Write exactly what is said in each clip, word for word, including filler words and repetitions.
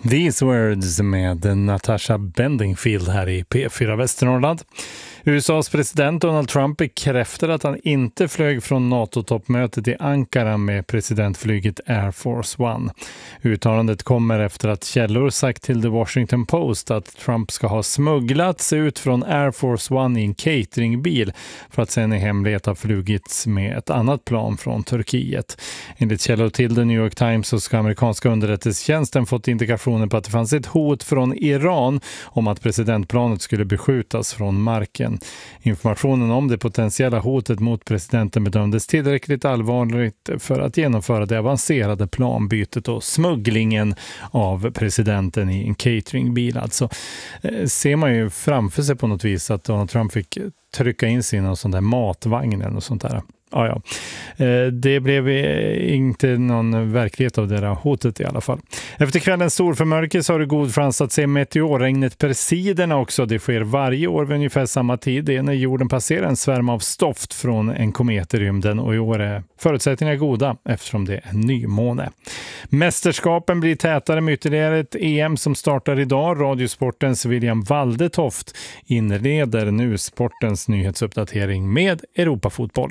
These Words med Natasha Bedingfield här i P fyra Västernorrland. U S A:s president Donald Trump bekräftar att han inte flög från NATO-toppmötet i Ankara med presidentflyget Air Force One. Uttalandet kommer efter att källor sagt till The Washington Post att Trump ska ha smugglats ut från Air Force One i en cateringbil för att sen i hemlighet ha flugits med ett annat plan från Turkiet. Enligt källor till The New York Times så ska amerikanska underrättelsetjänsten fått indikationer på att det fanns ett hot från Iran om att presidentplanet skulle beskjutas från marken. Informationen om det potentiella hotet mot presidenten bedömdes tillräckligt allvarligt för att genomföra det avancerade planbytet och smugglingen av presidenten i en cateringbil. Alltså eh, ser man ju framför sig på något vis att Donald Trump fick trycka in sig i någon sån där matvagn eller något sånt där. Ja, ja. Det blev inte någon verklighet av det där hotet i alla fall. Efter kvällens storförmörker så har det god chans att se meteorregnet Persiderna också. Det sker varje år vid ungefär samma tid. Det är när jorden passerar en svärm av stoft från en komet i rymden, och i år är förutsättningarna goda eftersom det är en nymåne. Mästerskapen blir tätare med ytterligare ett E M som startar idag. Radiosportens William Waldetoft inleder nu sportens nyhetsuppdatering med Europafotboll.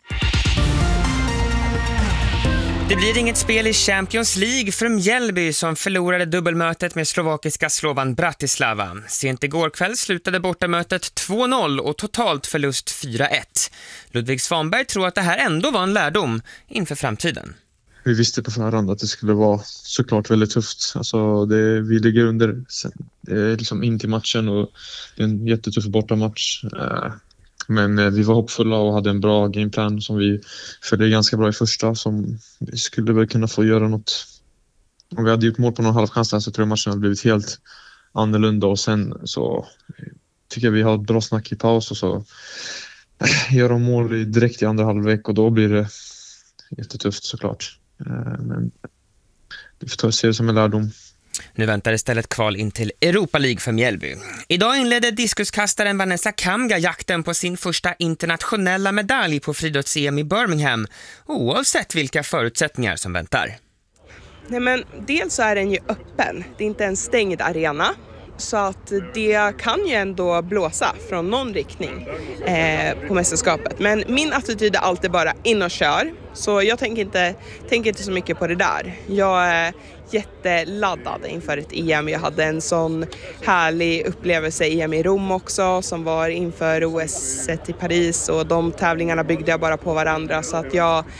Det blir inget spel i Champions League för Mjällby som förlorade dubbelmötet med slovakiska Slovan Bratislava. Sent igår kväll slutade bortamötet två noll och totalt förlust fyra ett. Ludvig Svanberg tror att det här ändå var en lärdom inför framtiden. Vi visste på förhand att det skulle vara såklart väldigt tufft. Alltså det, vi ligger under det är liksom in till matchen och det är en jättetuff bortamatch. Men vi var hoppfulla och hade en bra gameplan som vi följde ganska bra i första, som vi skulle väl kunna få göra något. Om vi hade gjort mål på någon halvchans så tror jag matchen hade blivit helt annorlunda, och sen så tycker jag vi har ett bra snack i paus och så gör de mål direkt i andra halvlek och då blir det jättetufft såklart. Men vi får ta och se det som en lärdom. Nu väntar istället kval in till Europa League för Mjällby. Idag inledde diskuskastaren Vanessa Kamga jakten på sin första internationella medalj på friidrotts-E M i Birmingham, oavsett vilka förutsättningar som väntar. Nej, men dels så är den ju öppen. Det är inte en stängd arena. Så att det kan ju ändå blåsa från någon riktning eh, på mästerskapet. Men min attityd är alltid bara in och kör. Så jag tänker inte, tänker inte så mycket på det där. Jag är jätteladdad inför ett E M. Jag hade en sån härlig upplevelse i E M i Rom också, som var inför O S i Paris. Och de tävlingarna byggde jag bara på varandra. Så att jag